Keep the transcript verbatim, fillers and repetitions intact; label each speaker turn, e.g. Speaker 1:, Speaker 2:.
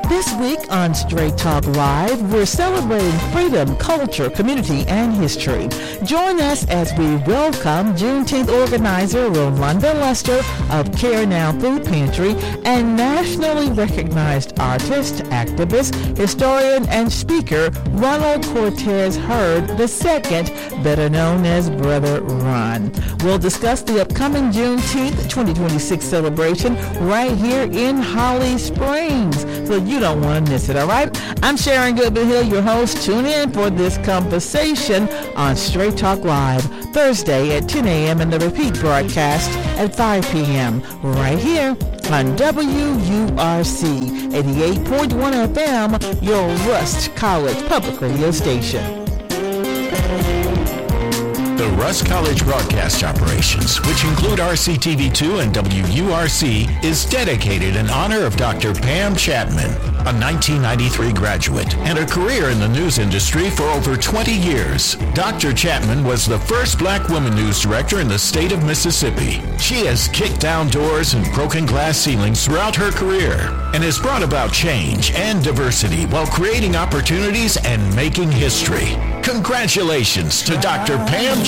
Speaker 1: This week on Straight Talk Live, we're celebrating freedom, culture, community, and history. Join us as we welcome Juneteenth organizer Rolanda Lester of Care Now Food Pantry and nationally recognized artist, activist, historian, and speaker Ronald Cortez Hurd the second, better known as Brother Ron. We'll discuss the upcoming Juneteenth twenty twenty-six celebration right here in Holly Springs, so you don't want to miss it, all right? I'm Sharon Goodman Hill, your host. Tune in for this conversation on Straight Talk Live, Thursday at ten a.m. and the repeat broadcast at five p.m. right here on W U R C eighty-eight point one F M, your Rust College public radio station.
Speaker 2: The Rust College broadcast operations, which include R C T V two and W U R C, is dedicated in honor of Doctor Pam Chapman, a nineteen ninety-three graduate and a career in the news industry for over twenty years. Doctor Chapman was the first black woman news director in the state of Mississippi. She has kicked down doors and broken glass ceilings throughout her career and has brought about change and diversity while creating opportunities and making history. Congratulations to Doctor Pam